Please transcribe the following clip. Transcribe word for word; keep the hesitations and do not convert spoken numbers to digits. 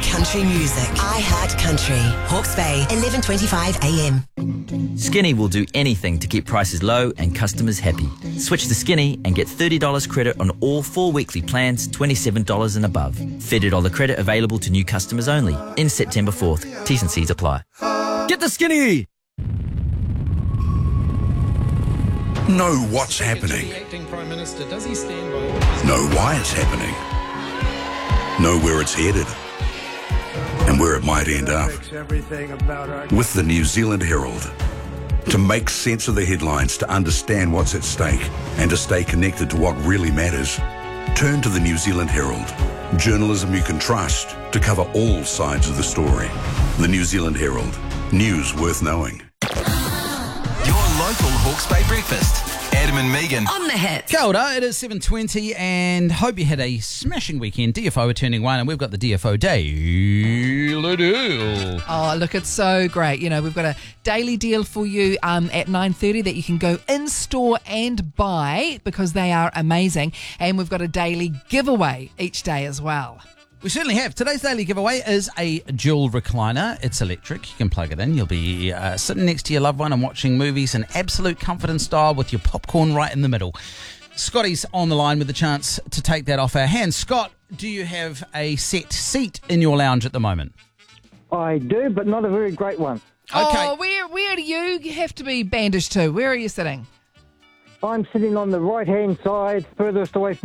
country music. I Heart Country. Hawke's Bay, eleven twenty-five a m. Skinny will do anything to keep prices low and customers happy. Switch to Skinny and get thirty dollars credit on all four weekly plans, twenty-seven dollars and above. thirty dollars credit available to new customers only. In September fourth. T's and C's apply. Get the Skinny! Know what's happening. Know why it's happening. Know where it's headed and where it might end up. With the New Zealand Herald. To make sense of the headlines, to understand what's at stake, and to stay connected to what really matters, turn to the New Zealand Herald. Journalism you can trust to cover all sides of the story. The New Zealand Herald. News worth knowing. Your local Hawke's Bay breakfast. Adam and Megan. On the hit. Kia ora, it is seven twenty and hope you had a smashing weekend. D F O are turning one and we've got the D F O Daily Deal. Oh, look, it's so great. You know, we've got a daily deal for you um, at nine thirty that you can go in-store and buy because they are amazing. And we've got a daily giveaway each day as well. We certainly have. Today's daily giveaway is a dual recliner. It's electric. You can plug it in. You'll be uh, sitting next to your loved one and watching movies in absolute comfort and style with your popcorn right in the middle. Scotty's on the line with the chance to take that off our hands. Scott, do you have a set seat in your lounge at the moment? I do, but not a very great one. Okay. Oh, where, where do you have to be bandaged to? Where are you sitting? I'm sitting on the right-hand side, furthest away from